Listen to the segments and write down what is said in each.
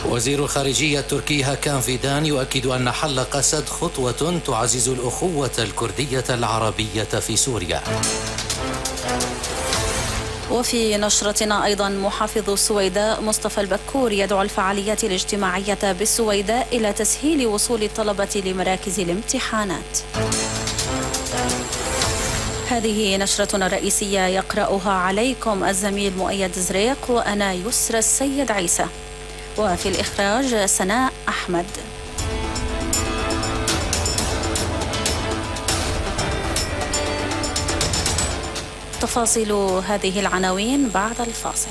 وزير الخارجية التركي هاكان فيدان يؤكد أن حل قسد خطوة تعزز الأخوة الكردية العربية في سوريا. وفي نشرتنا أيضا محافظ السويداء مصطفى البكور يدعو الفعاليات الاجتماعية بالسويداء إلى تسهيل وصول الطلبة لمراكز الامتحانات. هذه نشرتنا الرئيسية يقرأها عليكم الزميل مؤيد زريق وأنا يسرى السيد عيسى، وفي الإخراج سناء أحمد. تفاصيل هذه العناوين بعد الفاصل.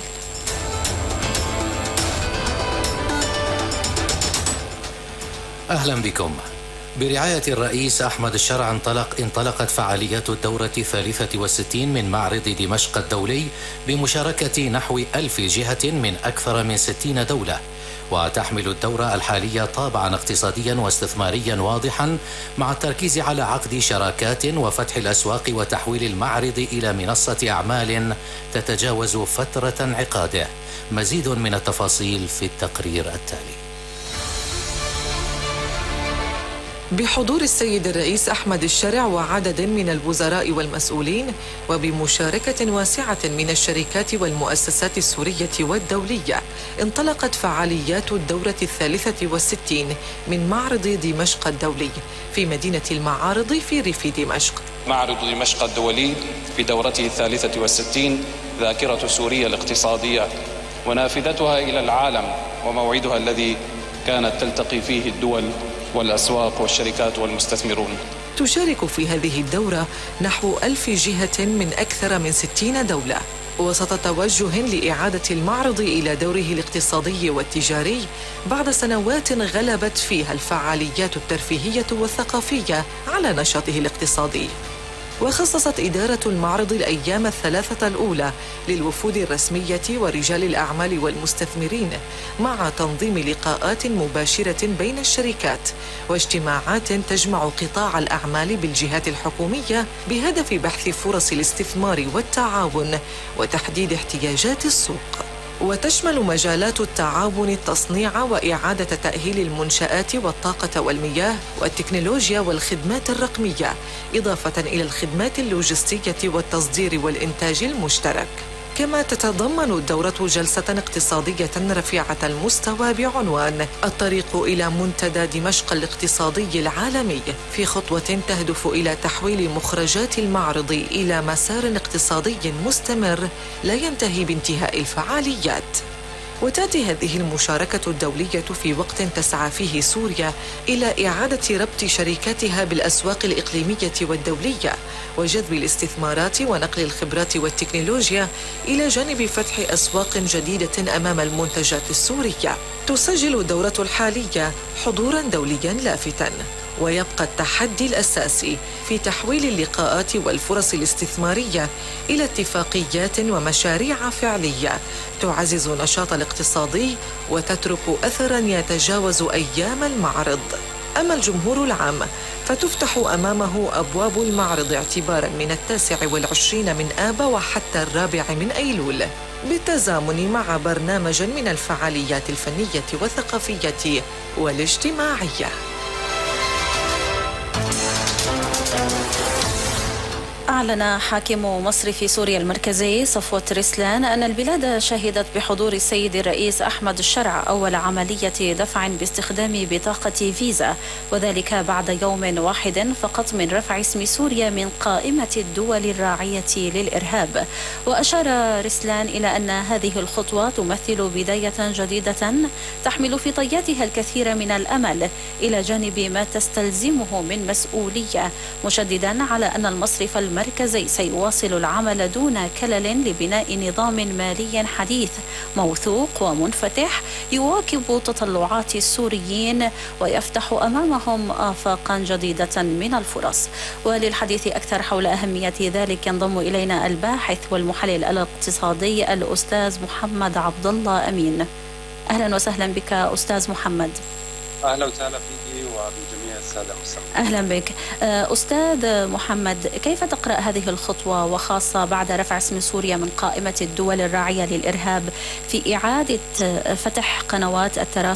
أهلا بكم. برعاية الرئيس أحمد الشرع انطلقت فعاليات الدورة 63 من معرض دمشق الدولي بمشاركة نحو 1000 جهة من أكثر من 60 دولة، وتحمل الدورة الحالية طابعا اقتصاديا واستثماريا واضحا مع التركيز على عقد شراكات وفتح الأسواق وتحويل المعرض إلى منصة أعمال تتجاوز فترة انعقاده. مزيد من التفاصيل في التقرير التالي. بحضور السيد الرئيس أحمد الشرع وعدد من الوزراء والمسؤولين، وبمشاركة واسعة من الشركات والمؤسسات السورية والدولية، انطلقت فعاليات الدورة 63 من معرض دمشق الدولي في مدينة المعارض في ريف دمشق. معرض دمشق الدولي في دورته 63 ذاكرة سوريا الاقتصادية ونافذتها إلى العالم، وموعدها الذي كانت تلتقي فيه الدول والأسواق والشركات والمستثمرون. تشارك في هذه الدورة نحو 1000 جهة من أكثر من 60 دولة، وسط توجه لإعادة المعرض إلى دوره الاقتصادي والتجاري بعد سنوات غلبت فيها الفعاليات الترفيهية والثقافية على نشاطه الاقتصادي. وخصصت إدارة المعرض الأيام الثلاثة الأولى للوفود الرسمية ورجال الأعمال والمستثمرين، مع تنظيم لقاءات مباشرة بين الشركات واجتماعات تجمع قطاع الأعمال بالجهات الحكومية بهدف بحث فرص الاستثمار والتعاون وتحديد احتياجات السوق. وتشمل مجالات التعاون التصنيع وإعادة تأهيل المنشآت والطاقة والمياه والتكنولوجيا والخدمات الرقمية، إضافة إلى الخدمات اللوجستية والتصدير والإنتاج المشترك. كما تتضمن الدورة جلسة اقتصادية رفيعة المستوى بعنوان الطريق إلى منتدى دمشق الاقتصادي العالمي، في خطوة تهدف إلى تحويل مخرجات المعرض إلى مسار اقتصادي مستمر لا ينتهي بانتهاء الفعاليات. وتأتي هذه المشاركة الدولية في وقت تسعى فيه سوريا إلى إعادة ربط شركاتها بالأسواق الإقليمية والدولية وجذب الاستثمارات ونقل الخبرات والتكنولوجيا، إلى جانب فتح أسواق جديدة أمام المنتجات السورية. تسجل الدورة الحالية حضوراً دولياً لافتاً، ويبقى التحدي الأساسي في تحويل اللقاءات والفرص الاستثمارية إلى اتفاقيات ومشاريع فعلية تعزز النشاط الاقتصادي وتترك أثراً يتجاوز أيام المعرض. أما الجمهور العام فتفتح أمامه أبواب المعرض اعتباراً من 29 من آب وحتى 4 من أيلول، بالتزامن مع برنامج من الفعاليات الفنية والثقافية والاجتماعية. أعلن حاكم مصرف سوريا المركزي صفوة رسلان أن البلاد شهدت بحضور السيد الرئيس أحمد الشرع أول عملية دفع باستخدام بطاقة فيزا، وذلك بعد يوم واحد فقط من رفع اسم سوريا من قائمة الدول الراعية للإرهاب. وأشار رسلان إلى أن هذه الخطوة تمثل بداية جديدة تحمل في طياتها الكثير من الأمل إلى جانب ما تستلزمه من مسؤولية، مشددا على أن المصرف المركزي سيواصل العمل دون كلل لبناء نظام مالي حديث موثوق ومنفتح يواكب تطلعات السوريين ويفتح أمامهم آفاقا جديدة من الفرص. وللحديث أكثر حول أهمية ذلك ينضم إلينا الباحث والمحلل الاقتصادي الأستاذ محمد عبد الله أمين. أهلا وسهلا بك أستاذ محمد. أهلا وسهلا فيك وبجميع السادة المستمعين. أهلا بك أستاذ محمد، كيف تقرأ هذه الخطوة وخاصة بعد رفع اسم سوريا من قائمة الدول الراعية للإرهاب في إعادة فتح قنوات التراسل